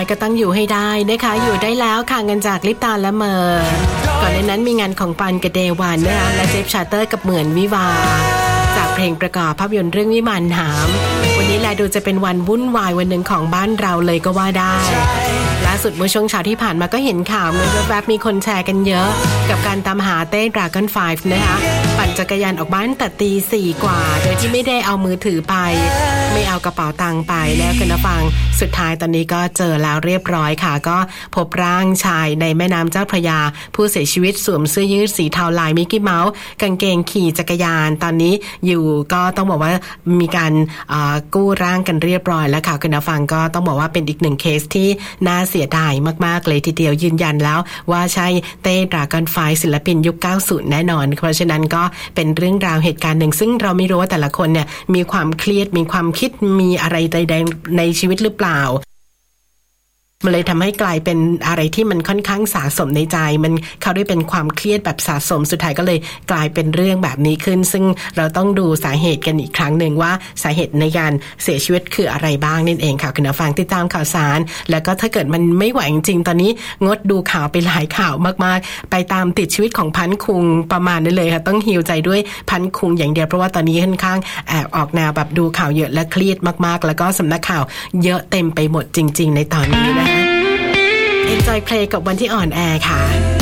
ก็ต้องอยู่ให้ได้นะคะอยู่ได้แล้วค่ะเงินจากลิปตาและเมอร์ก่อนในนั้นมีงานของปันกับเดวันนะคะและเจฟชาร์เตอร์กับเหมือนวิวาจากเพลงประกอบภาพยนตร์เรื่องวิมานหามวันนี้แลดูจะเป็นวันวุ่นวายวันหนึ่งของบ้านเราเลยก็ว่าได้ล่าสุดเมื่อช่วงเช้าที่ผ่านมาก็เห็นข่าวเหมือนแวบๆมีคนแชร์กันเยอะกับการตามหาเต้ดราก้อน5นะคะปั่นจักรยานออกบ้านแต่ตี 4 กว่าโดยที่ไม่ได้เอามือถือไปไม่เอากระเป๋าตังค์ไปแล้วกันนะฟังสุดท้ายตอนนี้ก็เจอแล้วเรียบร้อยค่ะก็พบร่างชายในแม่น้ำเจ้าพระยาผู้เสียชีวิตสวมเสื้อยืดสีเทาลายมิกกี้เมาส์กางเกงขี่จักรยานตอนนี้อยู่ก็ต้องบอกว่ามีการกู้ร่างกันเรียบร้อยแล้วค่ะคุณผู้ฟังก็ต้องบอกว่าเป็นอีกหนึ่งเคสที่น่าเสียดายมากๆเลยทีเดียวยืนยันแล้วว่าใช่เต้ดราก้อน5ศิลปินยุค 90 แน่นอนเพราะฉะนั้นก็เป็นเรื่องราวเหตุการณ์หนึ่งซึ่งเราไม่รู้ว่าแต่ละคนเนี่ยมีความเครียดมีความคิดมีอะไรใดๆในชีวิตหรือเปล่ามันเลยทำให้กลายเป็นอะไรที่มันค่อนข้างสะสมในใจมันเขาได้เป็นความเครียดแบบสะสมสุดท้ายก็เลยกลายเป็นเรื่องแบบนี้ขึ้นซึ่งเราต้องดูสาเหตุกันอีกครั้งหนึ่งว่าสาเหตุในการเสียชีวิตคืออะไรบ้างนั่นเองค่ะคุณผู้ฟังติดตามข่าวสารแล้วก็ถ้าเกิดมันไม่ไหวจริงๆตอนนี้งดดูข่าวไปหลายข่าวมากๆไปตามติดชีวิตของพันคุงประมาณนั้นเลยค่ะต้องฮีลใจด้วยพันคุงอย่างเดียวเพราะว่าตอนนี้ค่อนข้างแอบออกแนวแบบดูข่าวเยอะและเครียดมากๆแล้วก็สำนักข่าวเยอะเต็มไปหมดจริงๆในตอนนี้นะคะEnjoy Play กับวันที่อ่อนแอค่ะ